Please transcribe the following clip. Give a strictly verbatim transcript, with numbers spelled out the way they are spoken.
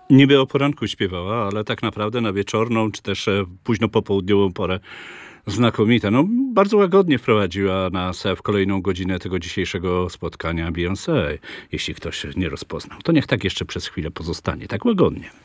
Niby o poranku śpiewała, ale tak naprawdę na wieczorną, czy też e, późno popołudniową porę znakomita. No, bardzo łagodnie wprowadziła nas w kolejną godzinę tego dzisiejszego spotkania Beyoncé. Jeśli ktoś nie rozpoznał, to niech tak jeszcze przez chwilę pozostanie, tak łagodnie.